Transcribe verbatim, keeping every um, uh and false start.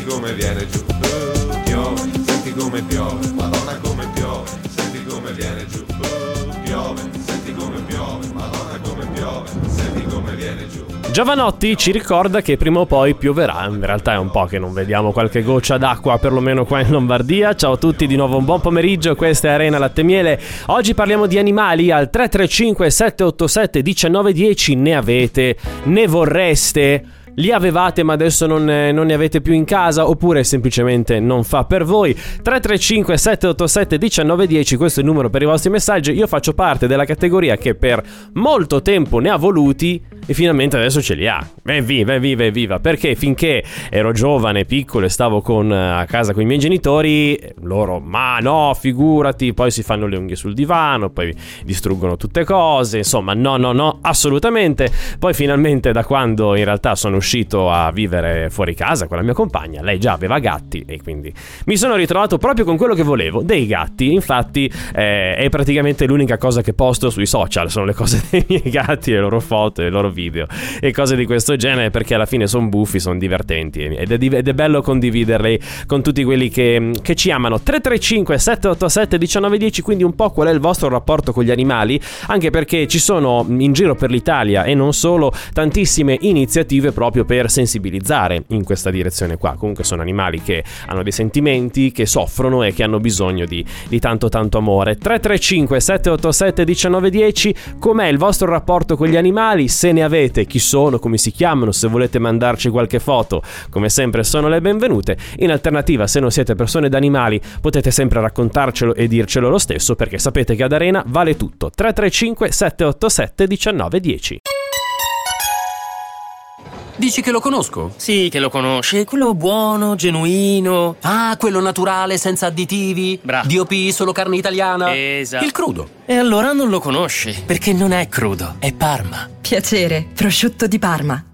come viene giù. Uh, piove, senti come piove, Madonna come piove, senti come viene giù. Uh, piove, senti come piove, Madonna come piove, senti come viene giù. Giovanotti ci ricorda che prima o poi pioverà. In realtà è un po' che non vediamo qualche goccia d'acqua, perlomeno qua in Lombardia. Ciao a tutti, di nuovo un buon pomeriggio, questa è Arena Latte Miele. Oggi parliamo di animali. Al tre tre cinque sette otto sette uno nove uno zero ne avete, ne vorreste? Li avevate ma adesso non ne, non ne avete più in casa, oppure semplicemente non fa per voi? Tre tre cinque sette otto sette uno nove uno zero, questo è il numero per i vostri messaggi. Io faccio parte della categoria che per molto tempo ne ha voluti e finalmente adesso ce li ha. Evviva, evviva, evviva. Perché finché ero giovane, piccolo e stavo con, a casa con i miei genitori, loro, ma no, figurati, poi si fanno le unghie sul divano, poi distruggono tutte cose, insomma, no, no, no, assolutamente. Poi finalmente, da quando in realtà sono uscito a vivere fuori casa con la mia compagna, lei già aveva gatti e quindi mi sono ritrovato proprio con quello che volevo, dei gatti. Infatti eh, è praticamente l'unica cosa che posto sui social, sono le cose dei miei gatti, le loro foto, i loro video e cose di questo genere, perché alla fine sono buffi, sono divertenti ed è, ed è bello condividerli con tutti quelli che, che ci amano. Tre tre cinque sette otto sette uno nove uno zero, quindi un po' qual è il vostro rapporto con gli animali, anche perché ci sono in giro per l'Italia e non solo tantissime iniziative proprio per sensibilizzare in questa direzione qua. Comunque sono animali che hanno dei sentimenti, che soffrono e che hanno bisogno di, di tanto tanto amore. Tre tre cinque sette otto sette uno nove uno zero, com'è il vostro rapporto con gli animali? Se ne avete, chi sono, come si chiamano, se volete mandarci qualche foto, come sempre sono le benvenute. In alternativa, se non siete persone d'animali, potete sempre raccontarcelo e dircelo lo stesso, perché sapete che ad Arena vale tutto. Tre tre cinque sette otto sette uno nove uno zero. Dici che lo conosco? Sì, che lo conosci, quello buono, genuino. Ah, quello naturale, senza additivi. Bravo. D O P, solo carne italiana. Esatto. Il crudo. E allora non lo conosci, perché non è crudo, è Parma. Piacere, prosciutto di Parma.